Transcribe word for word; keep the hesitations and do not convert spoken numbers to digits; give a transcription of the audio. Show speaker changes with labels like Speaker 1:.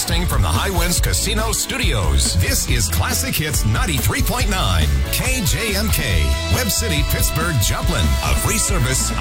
Speaker 1: Broadcasting from the High Winds Casino Studios, this is Classic Hits ninety-three point nine, K J M K, Webb City, Pittsburgh, Joplin, a free service